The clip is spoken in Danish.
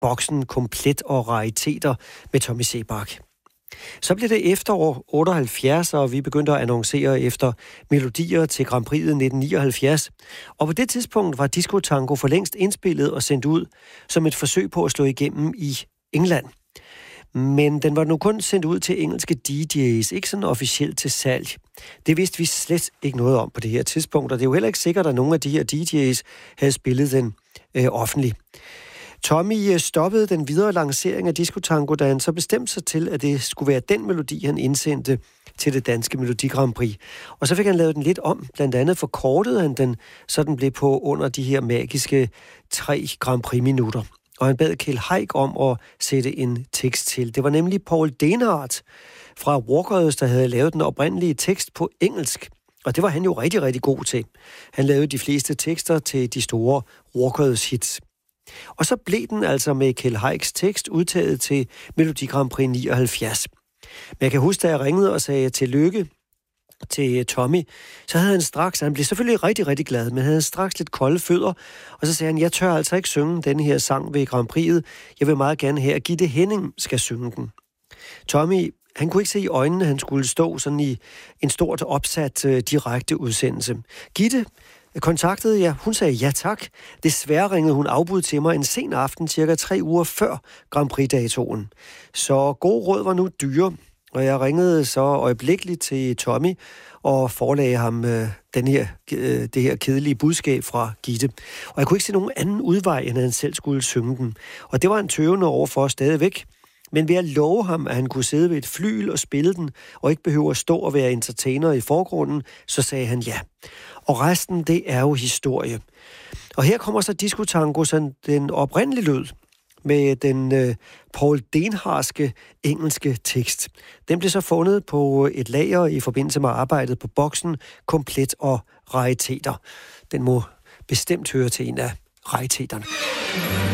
Boksen Komplet og Rariteter med Tommy Seebach. Så blev det efterår 78, og vi begyndte at annoncere efter melodier til Grand Prix'et 1979. Og på det tidspunkt var Disco Tango for længst indspillet og sendt ud som et forsøg på at slå igennem i England. Men den var nu kun sendt ud til engelske DJ's, ikke sådan officielt til salg. Det vidste vi slet ikke noget om på det her tidspunkt, og det er jo heller ikke sikkert, at nogle af de her DJ's havde spillet den offentligt. Tommy stoppede den videre lancering af Disco Tango, da han så bestemte sig til, at det skulle være den melodi, han indsendte til det danske Melodi Grand Prix. Og så fik han lavet den lidt om. Blandt andet forkortede han den, så den blev på under de her magiske 3 Grand Prix-minutter. Og han bad Kjeld Haik om at sætte en tekst til. Det var nemlig Paul Denhardt fra Walkers, der havde lavet den oprindelige tekst på engelsk. Og det var han jo rigtig, rigtig god til. Han lavede de fleste tekster til de store Walkers hits. Og så blev den altså med Kjeld Haiks tekst udtaget til Melodi Grand Prix 79. Men jeg kan huske, da jeg ringede og sagde tillykke til Tommy, så havde han blev selvfølgelig rigtig, rigtig glad, men han havde straks lidt kolde fødder, og så sagde han, jeg tør altså ikke synge denne her sang ved Grand Prix'et. Jeg vil meget gerne have, at Gitte Henning skal synge den. Tommy, han kunne ikke se i øjnene, han skulle stå sådan i en stort opsat direkte udsendelse. Gitte kontaktede jeg, hun sagde ja tak. Desværre ringede hun afbud til mig en sen aften, cirka 3 uger før Grand Prix-datoen. Så gode råd var nu dyre, og jeg ringede så øjeblikkeligt til Tommy og forelagde ham det her kedelige budskab fra Gitte. Og jeg kunne ikke se nogen anden udvej, end at han selv skulle synge den. Og det var en tøvende overfor stadigvæk. Men ved at love ham, at han kunne sidde ved et flyl og spille den, og ikke behøver at stå og være entertainer i forgrunden, så sagde han ja. Og resten, det er jo historie. Og her kommer så Disco Tango, sådan den oprindelige lyd, med den Paul Denhardtske engelske tekst. Den blev så fundet på et lager i forbindelse med arbejdet på Boksen Komplet og Rariteter. Den må bestemt høre til en af rariteterne.